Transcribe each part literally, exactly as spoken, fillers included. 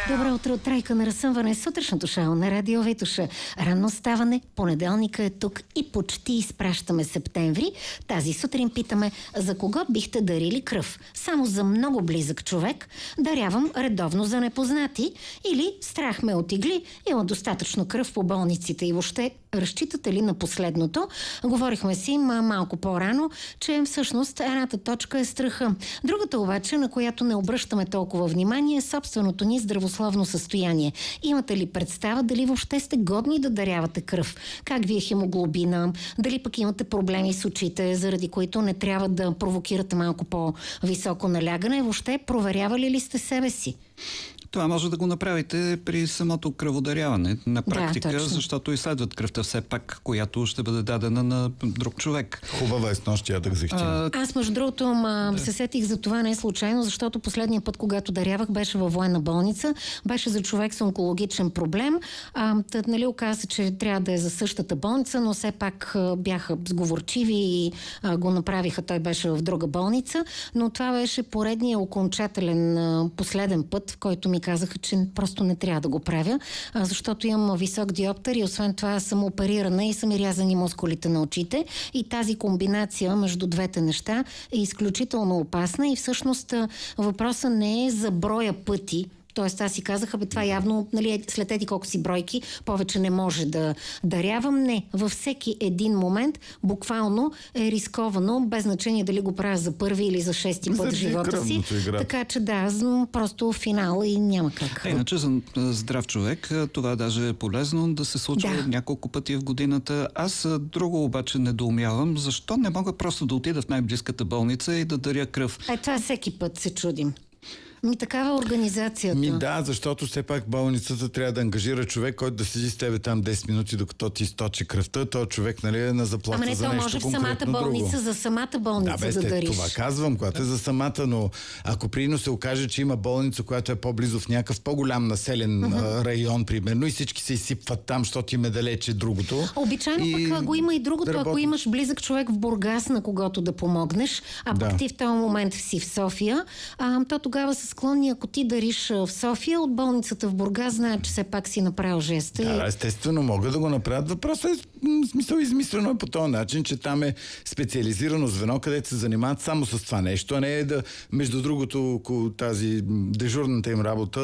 Добро утро, тройка на разсъмване, сутрешното шоу на Радио Витуша. Ранно ставане, понеделника е тук и почти изпращаме септември. Тази сутрин питаме, за кого бихте дарили кръв? Само за много близък човек, дарявам редовно за непознати или страх ме от игли, има достатъчно кръв по болниците и въобще разчитате ли на последното? Говорихме си малко по-рано, че всъщност едната точка е страха. Другата обаче, на която не обръщаме толкова внимание, е собственото ни здравословно състояние. Имате ли представа дали въобще сте годни да дарявате кръв? Как ви е хемоглобина? Дали пък имате проблеми с очите, заради които не трябва да провокирате малко по-високо налягане? Въобще проверявали ли сте себе си? Това може да го направите при самото кръводаряване на практика, да, защото изследват кръвта все пак, която ще бъде дадена на друг човек. Хубава е с нощ, я да захтина. Аз между другото ма, да. се сетих за това не е случайно, защото последния път, когато дарявах, беше във военна болница, беше за човек с онкологичен проблем. А, тът, нали, оказа се, че трябва да е за същата болница, но все пак а, бяха сговорчиви и а, го направиха. Той беше в друга болница, но това беше поредния окончателен а, последен път, в който ми казаха, че просто не трябва да го правя, а, защото имам висок диоптър и освен това съм оперирана и са ми рязани мускулите на очите и тази комбинация между двете неща е изключително опасна и всъщност въпросът не е за броя пъти. Тоест аз си казах, бе, това явно, нали, след еди колко си бройки, повече не може да дарявам. Не, във всеки един момент буквално е рисковано, без значение дали го правя за първи или за шести път в живота си. Така че да, просто финал и няма как. Е, иначе за здрав човек това даже е полезно да се случва да. няколко пъти в годината. Аз друго обаче недоумявам. Защо не мога просто да отида в най-близката болница и да даря кръв? Е, това всеки път се чудим. Ми такава организацията. Ми да, защото все пак болницата трябва да ангажира човек, който да седи с тебе там десет минути, докато ти източи кръвта. Той човек, нали, е на заплата Ама не, за нещо може в конкретно самата болница, друго. за самата болница да, бе, да сте, дариш. Това казвам, когато е за самата, но ако прино се окаже, че има болница, която е по-близо в някакъв по-голям населен uh-huh. район, примерно, и всички се изсипват там, защото им е далече другото. Обичайно и... пък го има и другото, да ако имаш близък човек в Бургас, на когото да помогнеш, а пък да. ти в този момент си в София, а, то тогава са склонни, ако ти дариш в София, от болницата в Бургас, знаят, че все пак си направил жеста. Да, и... естествено, могат да го направят. Въпросът е, в смисъл, измислено е по този начин, че там е специализирано звено, където се занимават само с това нещо, а не е да, между другото, тази дежурната им работа,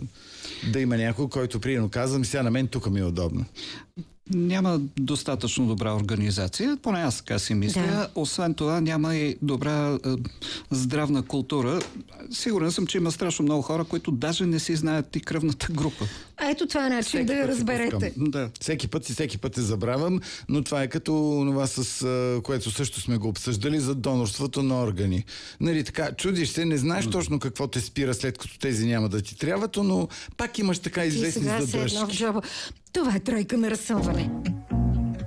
да има някой, който приедно казва, ми сега на мен тук ми е удобно. Няма достатъчно добра организация, поне аз така си мисля. Да. Освен това няма и добра е, здравна култура. Сигурен съм, че има страшно много хора, които даже не си знаят и кръвната група. А ето това е начин всеки да я разберете. Да. Всеки път и всеки път се забравям, но това е като това, с което също сме го обсъждали за донорството на органи. Нали, така, чудиш се, не знаеш точно какво те спира, след като тези няма да ти трябват, но пак имаш така известни задръжки. Това е тройка на разсъмване.